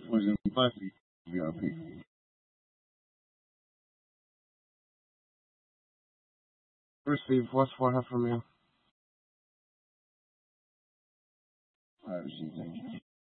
was in plastic VIP. Receive what's for her from you. I received, thank you.